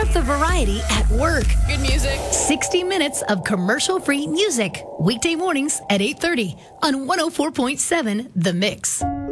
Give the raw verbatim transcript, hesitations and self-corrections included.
have the variety at work. Good music. sixty minutes of commercial-free music. Weekday mornings at eight thirty on one oh four point seven The Mix.